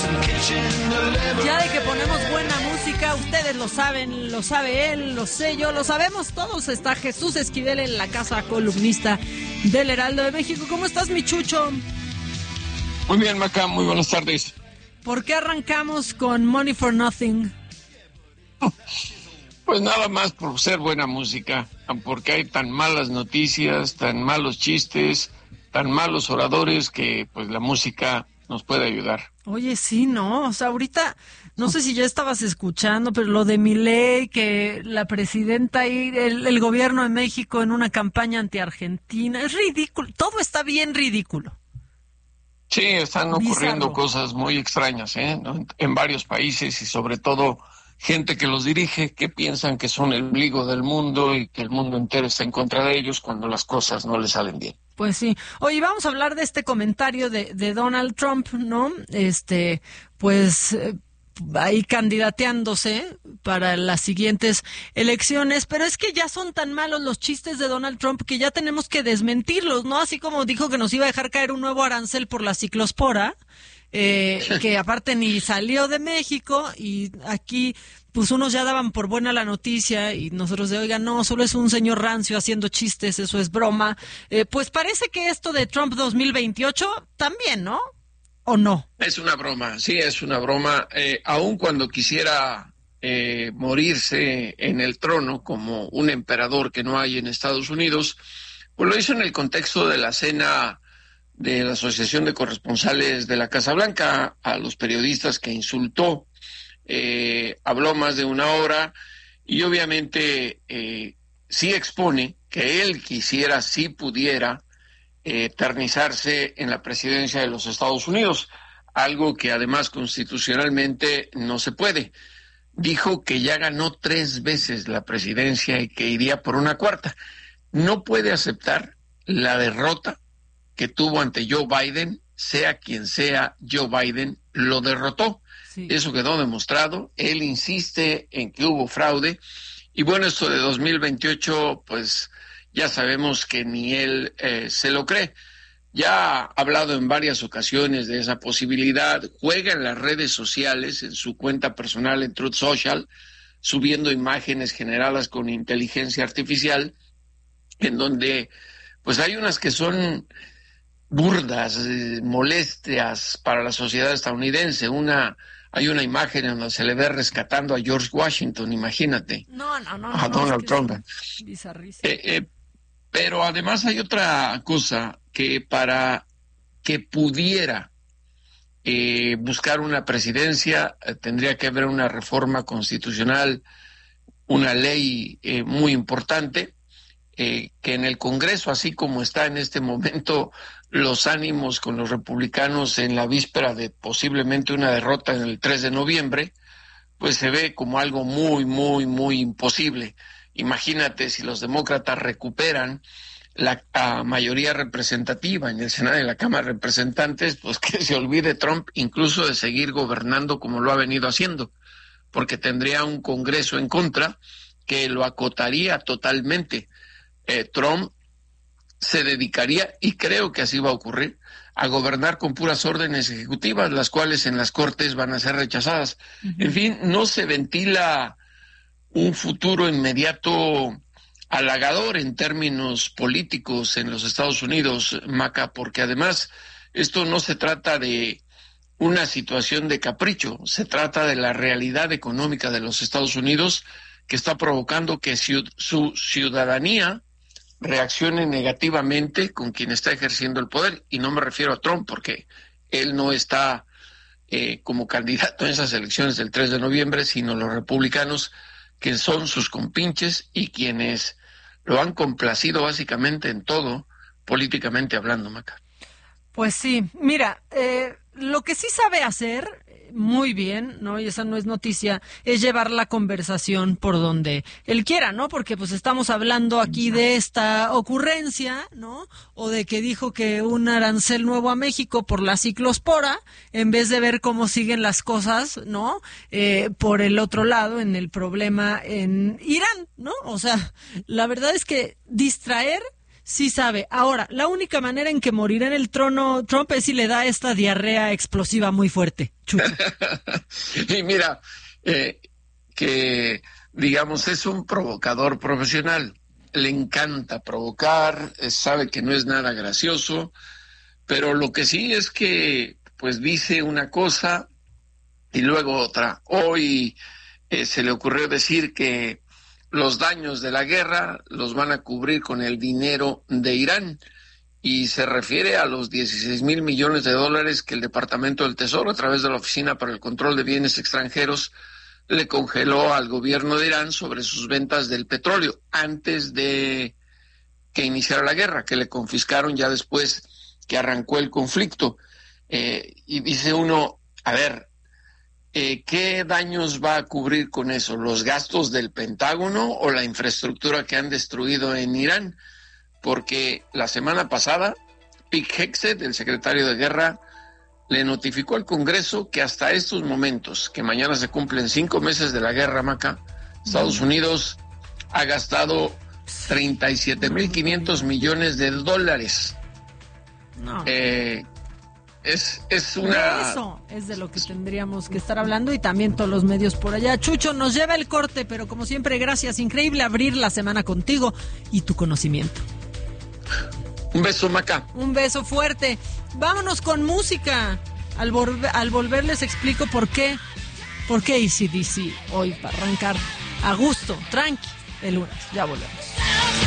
Ya de que ponemos buena música, ustedes lo saben, lo sabe él, lo sé yo, lo sabemos todos. Está Jesús Esquivel en la casa, columnista del Heraldo de México. ¿Cómo estás, mi Chucho? Muy bien, Maca, muy buenas tardes. ¿Por qué arrancamos con Money for Nothing? Pues nada más por ser buena música, porque hay tan malas noticias, tan malos chistes, tan malos oradores que pues la música nos puede ayudar. Oye, sí, ¿no? O sea, ahorita, no sé si ya estabas escuchando, pero lo de Milei, que la presidenta y el gobierno de México en una campaña anti-Argentina, es ridículo, todo está bien ridículo. Sí, están ocurriendo Bizarro. Cosas muy extrañas, ¿no? En varios países y sobre todo gente que los dirige, que piensan que son el ombligo del mundo y que el mundo entero está en contra de ellos cuando las cosas no les salen bien. Pues sí. Oye, vamos a hablar de este comentario de Donald Trump, ¿no? Ahí candidateándose para las siguientes elecciones, pero es que ya son tan malos los chistes de Donald Trump que ya tenemos que desmentirlos, ¿no? Así como dijo que nos iba a dejar caer un nuevo arancel por la ciclospora, que aparte ni salió de México, y aquí pues unos ya daban por buena la noticia y nosotros de, oiga, no, solo es un señor rancio haciendo chistes, eso es broma. Pues parece que esto de Trump 2028 también, ¿no? ¿O no? Es una broma, sí, es una broma. Aun cuando quisiera morirse en el trono como un emperador que no hay en Estados Unidos, pues lo hizo en el contexto de la cena de la Asociación de Corresponsales de la Casa Blanca a los periodistas que insultó. Habló más de una hora y obviamente sí expone que él quisiera, si pudiera, eternizarse en la presidencia de los Estados Unidos, algo que además constitucionalmente no se puede. Dijo que ya ganó 3 veces la presidencia y que iría por una cuarta. No puede aceptar la derrota que tuvo ante Joe Biden, sea quien sea Joe Biden, lo derrotó. Sí. Eso quedó demostrado. Él insiste en que hubo fraude. Y bueno, esto de 2028, pues ya sabemos que ni él se lo cree. Ya ha hablado en varias ocasiones de esa posibilidad. Juega en las redes sociales, en su cuenta personal en Truth Social, subiendo imágenes generadas con inteligencia artificial, en donde pues hay unas que son burdas, molestias para la sociedad estadounidense. Hay una imagen en donde se le ve rescatando a George Washington, imagínate. No, a Donald Trump. Pero además hay otra cosa, que para que pudiera buscar una presidencia tendría que haber una reforma constitucional, una ley muy importante, que en el Congreso, así como está en este momento los ánimos con los republicanos en la víspera de posiblemente una derrota en el 3 de noviembre, pues se ve como algo muy, muy, muy imposible. Imagínate si los demócratas recuperan la mayoría representativa en el Senado y en la Cámara de Representantes, pues que se olvide Trump incluso de seguir gobernando como lo ha venido haciendo, porque tendría un Congreso en contra que lo acotaría totalmente. Trump se dedicaría, y creo que así va a ocurrir, a gobernar con puras órdenes ejecutivas, las cuales en las Cortes van a ser rechazadas. Uh-huh. En fin, no se ventila un futuro inmediato halagador en términos políticos en los Estados Unidos, Maca, porque además esto no se trata de una situación de capricho, se trata de la realidad económica de los Estados Unidos, que está provocando que su ciudadanía reaccione negativamente con quien está ejerciendo el poder, y no me refiero a Trump porque él no está como candidato en esas elecciones del 3 de noviembre, sino los republicanos, que son sus compinches y quienes lo han complacido básicamente en todo, políticamente hablando, Maca. Pues sí, mira, lo que sí sabe hacer muy bien, ¿no? Y esa no es noticia, es llevar la conversación por donde él quiera, ¿no? Porque pues estamos hablando aquí de esta ocurrencia, ¿no? O de que dijo que un arancel nuevo a México por la ciclospora, en vez de ver cómo siguen las cosas, ¿no? Por el otro lado, en el problema en Irán, ¿no? O sea, la verdad es que distraer Sí sabe. Ahora, la única manera en que morirá en el trono Trump es si le da esta diarrea explosiva muy fuerte, Chucho. Y mira, que digamos es un provocador profesional. Le encanta provocar, sabe que no es nada gracioso, pero lo que sí es que pues dice una cosa y luego otra. Hoy se le ocurrió decir que los daños de la guerra los van a cubrir con el dinero de Irán y se refiere a los 16,000 millones de dólares que el Departamento del Tesoro, a través de la Oficina para el Control de Bienes Extranjeros, le congeló al gobierno de Irán sobre sus ventas del petróleo antes de que iniciara la guerra, que le confiscaron ya después que arrancó el conflicto. Y dice uno, a ver, ¿qué daños va a cubrir con eso? ¿Los gastos del Pentágono o la infraestructura que han destruido en Irán? Porque la semana pasada, Pete Hegseth, el secretario de Guerra, le notificó al Congreso que hasta estos momentos, que mañana se cumplen 5 meses de la guerra, Maca, Estados Unidos ha gastado 37,500 millones de dólares. No. Es una... Eso es de lo que tendríamos que estar hablando y también todos los medios por allá. Chucho, nos lleva el corte, pero como siempre, gracias. Increíble abrir la semana contigo y tu conocimiento. Un beso, Maca. Un beso fuerte. Vámonos con música. Al volver les explico por qué AC/DC hoy para arrancar a gusto, tranqui, el lunes. Ya volvemos.